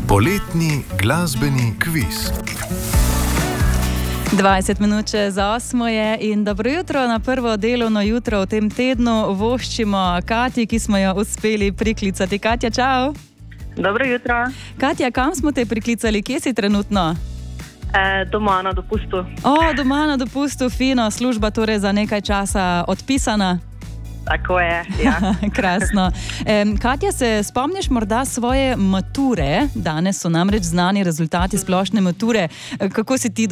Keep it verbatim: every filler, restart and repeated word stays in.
Poletni glasbeni kviz. dvajset minut čez osmo je in dobro jutro na prvo delovno jutro v tem tednu voščimo Katji, ki smo jo uspeli priklicati. Katja, čau! Dobro jutro. Katja, kam smo te priklicali? Kje si trenutno? E, doma na dopustu. O, doma na dopustu, fino, služba torej za nekaj časa odpisana. Tako je, ja. Krasno. E, Katja, se spomniš morda svoje mature? Danes so namreč znani rezultati splošne mature. Kako si ti